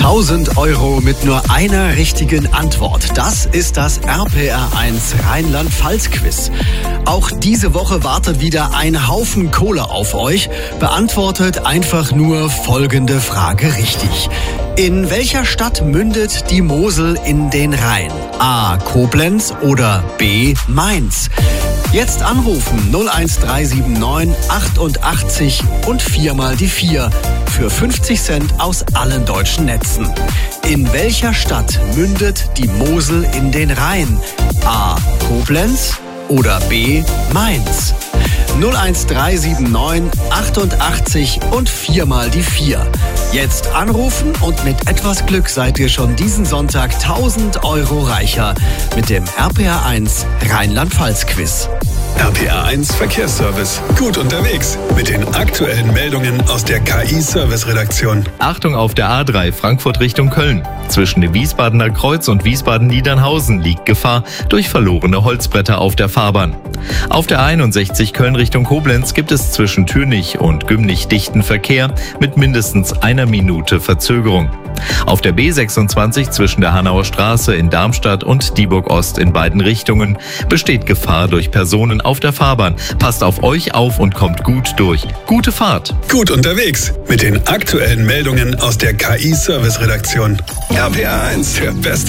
1.000 € mit nur einer richtigen Antwort. Das ist das RPR1 Rheinland-Pfalz-Quiz. Auch diese Woche wartet wieder ein Haufen Kohle auf euch. Beantwortet einfach nur folgende Frage richtig. In welcher Stadt mündet die Mosel in den Rhein? A. Koblenz oder B. Mainz? Jetzt anrufen 01379 88 und 4 mal die 4 für 50 Cent aus allen deutschen Netzen. In welcher Stadt mündet die Mosel in den Rhein? A. Koblenz oder B. Mainz? 01379 88 und 4 mal die 4. Jetzt anrufen und mit etwas Glück seid ihr schon diesen Sonntag 1.000 € reicher mit dem RPR1 Rheinland-Pfalz-Quiz. RPR1 Verkehrsservice. Gut unterwegs mit den aktuellen Meldungen aus der KI-Service-Redaktion. Achtung auf der A3 Frankfurt Richtung Köln. Zwischen dem Wiesbadener Kreuz und Wiesbaden-Niedernhausen liegt Gefahr durch verlorene Holzbretter auf der Fahrbahn. Auf der 61 Köln Richtung Koblenz gibt es zwischen Thürnich und Gümnich dichten Verkehr mit mindestens einer Minute Verzögerung. Auf der B26 zwischen der Hanauer Straße in Darmstadt und Dieburg Ost in beiden Richtungen besteht Gefahr durch Personen auf der Fahrbahn. Passt auf euch auf und kommt gut durch. Gute Fahrt. Gut unterwegs mit den aktuellen Meldungen aus der KI-Service-Redaktion. RPR1, der beste